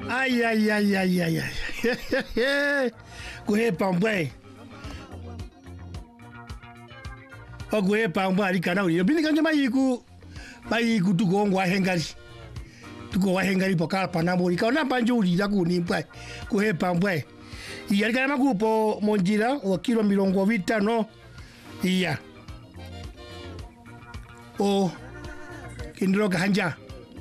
Ai. Kuhe pambwe. Kuhe pambwe alikana uli. Bini kanje mayiku tuko ngwa hengari. Tuko wa hengari pokala panamori. Kaona panjuli ya kunipwa. Kuhe pambwe. Iya alikana makupo monjira wa kilo 50 iya. Kindro kahanja.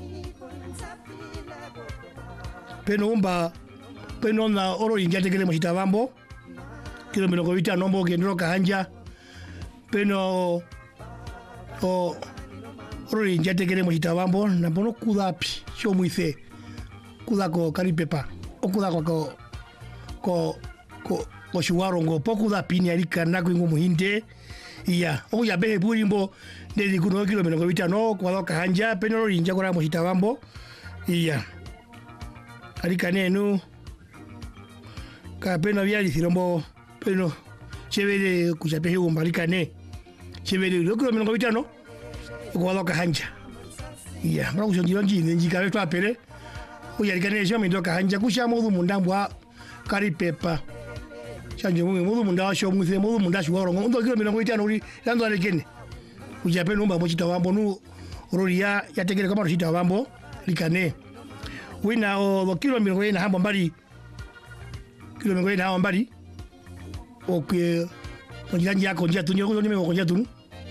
Peno na oro ingia tekele moshita bambo kilo 50 nombo kendro kahanja peno oro ingia tekele moshita bambo na bono kudapi sho muise kudako karipepa okudako ko shuwarongo pokudapi ni alika nako ngo muhinde iya oya behe burimbo ndeli kuno kilo 50 kwa kahanja peno oro ingia kora moshita bambo iya alika nenu kapena vyali thirombo peno chevele kuchapehe umbalika ne chevele lokilo 50 kwa loka hanja iya mara kushonjira njine njikawe twapele uyalika ne shome ndoka hanja kusha mudu mundambwa kari pepa chanje mudu munda sho muthe mudu munda shwaro ndo kilo 50 uri lando alekene uchape numba mochita wambo nu roria yatekele kama rochita wambo likane wina o kilo 50 hamba mbali kilo 50 hamba mbali okay onjanja yako njia tunyo ko nime ko njia tunu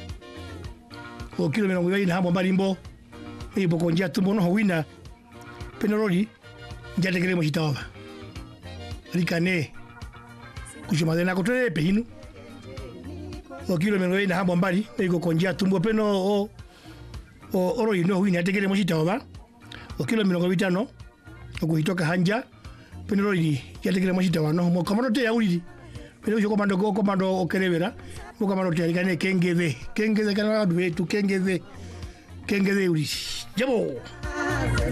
o kilo 50 hamba mbali mbo ibo ko njia tumbo no wina penoroli njatekele mochitawa likane kushumadena ko tele pehinu o kilo 50 hamba mbali ibo ko njia tumbo peno o oro ino wina tekele mochitawa o kilo 50 okuhitoka hanja penoroli yatekele mochita wano mo kamano te yauli pero yo komando okelebera mo kamano te alikane kengeve kana duwe tu kengeve uli jabo